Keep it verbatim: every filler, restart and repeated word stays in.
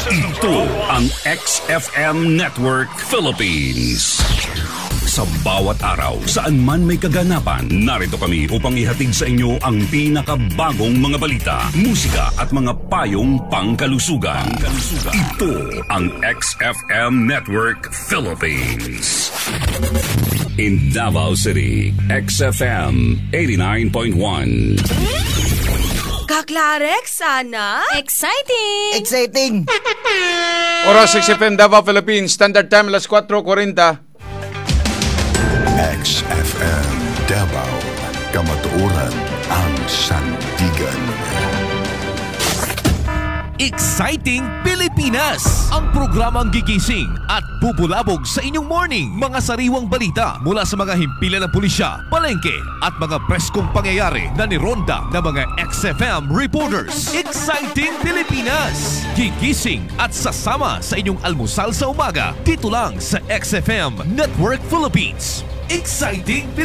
Ito ang X F M Network Philippines. Sa bawat araw, saan man may kaganapan, narito kami upang ihatid sa inyo ang pinakabagong mga balita, musika at mga payong pangkalusugan. Ito ang X F M Network Philippines. In Davao City, X F M eighty-nine point one. Kaklarek, sana? Exciting! Exciting! Oras X F M Davao Philippines, Standard Time alas kwatro forty. X F M Davao, kamatuoran ang sandigan. Exciting Pilipinas! Ang programang gigising at bubulabog sa inyong morning. Mga sariwang balita mula sa mga himpilan ng pulisya, palengke at mga preskong pangyayari na nironda ng mga X F M reporters. Exciting Pilipinas! Gigising at sasama sa inyong almusal sa umaga dito lang sa X F M Network Philippines. Exciting Pilipinas!